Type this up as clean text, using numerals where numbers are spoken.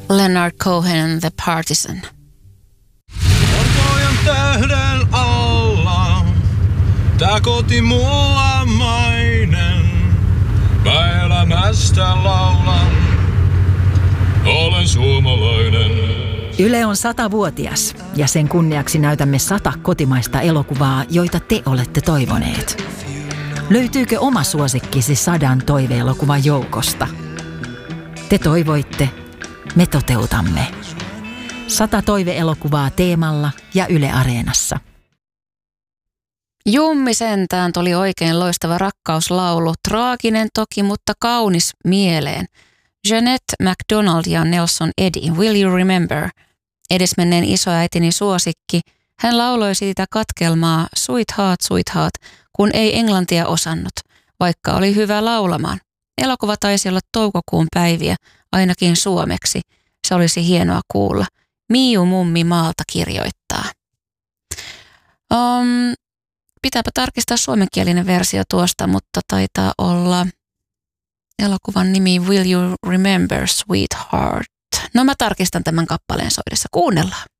Leonard Cohen, The Partisan. Orpojen tähden alla, tää koti mulla mainen. Mä elämästä laulan, olen suomalainen. Yle on 100-vuotias ja sen kunniaksi näytämme 100 kotimaista elokuvaa, joita te olette toivoneet. Löytyykö oma suosikkisi 100 toiveelokuvan joukosta? Te toivoitte, me toteutamme. 100 toiveelokuvaa Teemalla ja Yle Areenassa. Jummi sentään tuli oikein loistava rakkauslaulu, traaginen toki, mutta kaunis mieleen. Jeanette MacDonald ja Nelson Eddy, Will You Remember? Edesmenneen isoäitini suosikki. Hän lauloi siitä katkelmaa Sweetheart, Sweetheart, kun ei englantia osannut, vaikka oli hyvä laulamaan. Elokuva taisi olla toukokuun päiviä, ainakin suomeksi. Se olisi hienoa kuulla. Miu mummi maalta kirjoittaa. Pitääpä tarkistaa suomenkielinen versio tuosta, mutta taitaa olla elokuvan nimi Will You Remember, Sweetheart? No mä tarkistan tämän kappaleen soidessa. Kuunnellaan.